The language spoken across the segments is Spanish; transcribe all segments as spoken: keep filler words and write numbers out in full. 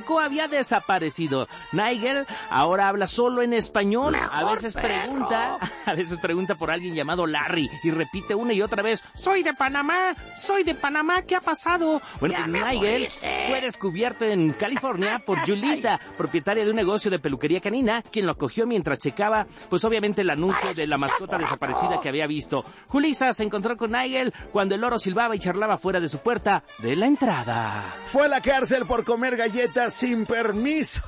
México había desaparecido. Nigel ahora habla solo en español. Mejor a veces perro. pregunta, a veces pregunta por alguien llamado Larry y repite una y otra vez: soy de Panamá, soy de Panamá, ¿qué ha pasado? Bueno, Ya pues me Nigel moriste. fue descubierto en California por Julissa, propietaria de un negocio de peluquería canina, quien lo acogió mientras checaba, pues obviamente el anuncio de la mascota desaparecida que había visto. Julissa se encontró con Nigel cuando el loro silbaba y charlaba fuera de su puerta de la entrada. Fue a la cárcel por comer galletas sin permiso.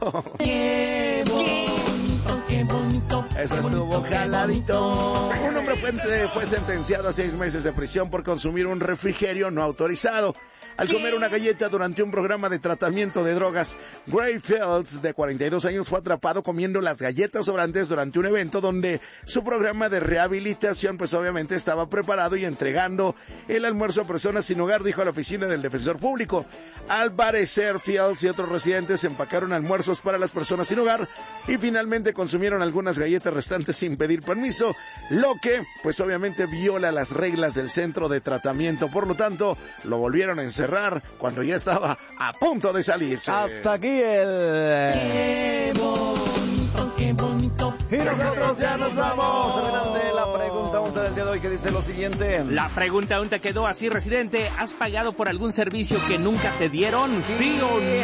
Qué bonito, qué bonito. Eso qué estuvo bonito, qué jaladito. bonito. Un hombre fue, fue sentenciado a seis meses de prisión por consumir un refrigerio no autorizado. Al comer una galleta durante un programa de tratamiento de drogas, Gray Fields, de cuarenta y dos años, fue atrapado comiendo las galletas sobrantes durante un evento donde su programa de rehabilitación, pues obviamente estaba preparado y entregando el almuerzo a personas sin hogar, dijo a la oficina del defensor público. Al parecer, Fields y otros residentes empacaron almuerzos para las personas sin hogar y finalmente consumieron algunas galletas restantes sin pedir permiso, lo que, pues obviamente viola las reglas del centro de tratamiento. Por lo tanto, lo volvieron a encerrar cuando ya estaba a punto de salirse. Hasta aquí el... Qué bonito, qué bonito. Y nosotros ya nos vamos. Adelante la pregunta unta del día de hoy, que dice lo siguiente. La pregunta unta quedó así, residente: ¿has pagado por algún servicio que nunca te dieron? ¿Sí o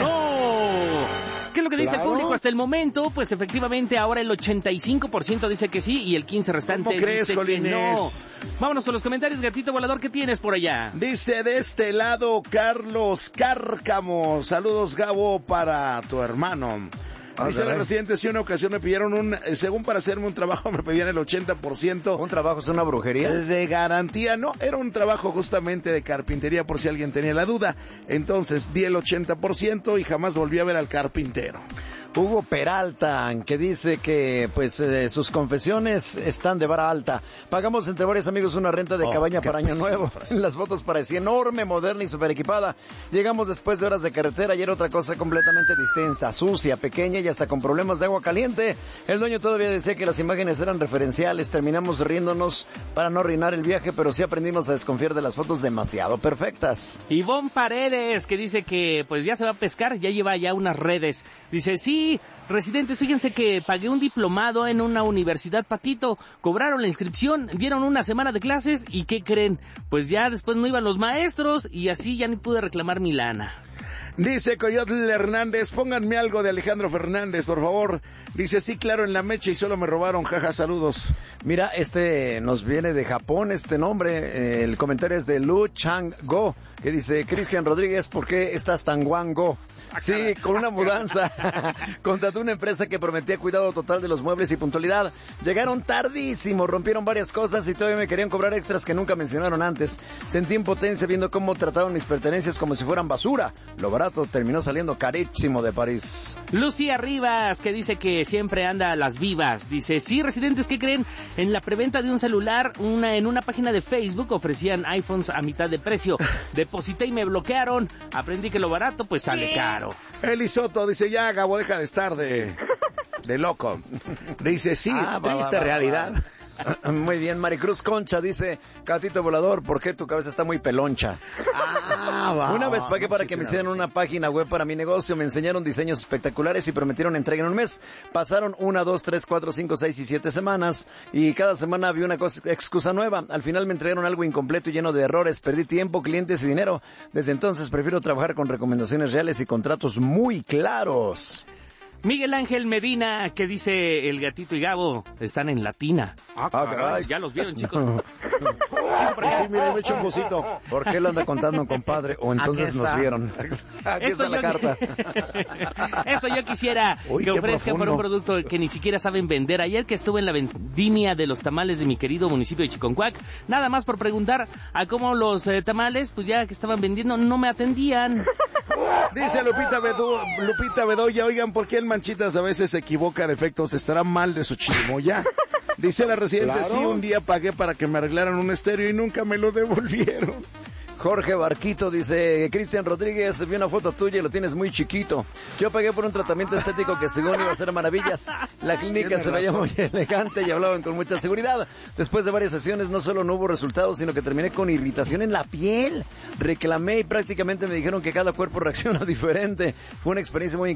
no? ¿Qué es lo que dice Claro. el público hasta el momento? Pues efectivamente ahora el ochenta y cinco por ciento dice que sí y el quince por ciento restante ¿Cómo crees, dice que Jolines? no. Vámonos con los comentarios, gatito volador, ¿qué tienes por allá? Dice de este lado Carlos Cárcamo: saludos, Gabo, para tu hermano. Ah, Dice la caray. residente: si una ocasión me pidieron un, eh, según para hacerme un trabajo me pedían el ochenta por ciento ¿Un trabajo es una brujería? de garantía. No, era un trabajo justamente de carpintería, por si alguien tenía la duda. Entonces di el ochenta por ciento y jamás volví a ver al carpintero. Hugo Peralta, que dice que pues eh, sus confesiones están de vara alta. Pagamos entre varios amigos una renta de Oh, cabaña qué para Año preciosa Nuevo. frase. Las fotos parecían enorme, moderna y super equipada. Llegamos después de horas de carretera y era otra cosa completamente distinta, sucia, pequeña y hasta con problemas de agua caliente. El dueño todavía decía que las imágenes eran referenciales. Terminamos riéndonos para no arruinar el viaje, pero sí aprendimos a desconfiar de las fotos demasiado perfectas. Ivonne Paredes, que dice que pues ya se va a pescar, ya lleva ya unas redes. Dice: sí, residentes, fíjense que pagué un diplomado en una universidad patito, cobraron la inscripción, dieron una semana de clases y ¿qué creen? Pues ya después no iban los maestros y así ya ni pude reclamar mi lana. Dice Coyotl Hernández: pónganme algo de Alejandro Fernández, por favor. Dice: sí, claro, en la mecha y solo me robaron, jaja, saludos. Mira, este nos viene de Japón, este nombre. Eh, el comentario es de Lu Chang-go, que dice: Cristian Rodríguez, ¿por qué estás tan guango? Sí, con una mudanza. Contrató una empresa que prometía cuidado total de los muebles y puntualidad. Llegaron tardísimo, rompieron varias cosas y todavía me querían cobrar extras que nunca mencionaron antes. Sentí impotencia viendo cómo trataban mis pertenencias como si fueran basura. Lo barato terminó saliendo carísimo de París. Lucía Rivas, que dice que siempre anda a las vivas. Dice: sí, residentes, ¿qué creen? En la preventa de un celular, una en una página de Facebook ofrecían iPhones a mitad de precio. Deposité y me bloquearon. Aprendí que lo barato pues sale caro. Eli Soto dice: ya, Gabo, deja de estar de, de loco. Dice: sí, Ah, va, triste va, va, realidad. va. Muy bien, Maricruz Concha dice: Gatito volador, ¿por qué tu cabeza está muy peloncha? Ah, va, Una vez va, pagué no, para sí que me tiene hicieran razón. una página web para mi negocio, me enseñaron diseños espectaculares y prometieron entrega en un mes. Pasaron una, dos, tres, cuatro, cinco, seis y siete semanas y cada semana había una cosa, excusa nueva. Al final me entregaron algo incompleto y lleno de errores, perdí tiempo, clientes y dinero. Desde entonces prefiero trabajar con recomendaciones reales y contratos muy claros. Miguel Ángel Medina, que dice: el gatito y Gabo están en Latina. Ah, caray. caray, ya los vieron, chicos. Y sí, mira, me echo un cosito. ¿Por qué lo anda contando, compadre? O entonces Aquí nos está. vieron. Aquí Eso está la yo- carta. Eso yo quisiera Uy, que qué ofrezcan por profundo. un producto que ni siquiera saben vender. Ayer que estuve en la vendimia de los tamales de mi querido municipio de Chiconcuac, nada más por preguntar a cómo los eh, tamales, pues ya que estaban vendiendo, no me atendían. Dice Lupita, Bedo, Lupita Bedoya: oigan, ¿por qué el Manchitas a veces se equivoca de efectos? ¿Estará mal de su chirimoya? Dice la residente: Claro. sí, un día pagué para que me arreglaran un estéreo y nunca me lo devolvieron. Jorge Barquito dice: Cristian Rodríguez, vi una foto tuya y lo tienes muy chiquito. Yo pagué por un tratamiento estético que según iba a hacer maravillas. La clínica Tienes se veía razón. muy elegante y hablaban con mucha seguridad. Después de varias sesiones no solo no hubo resultados, sino que terminé con irritación en la piel. Reclamé y prácticamente me dijeron que cada cuerpo reacciona diferente. Fue una experiencia muy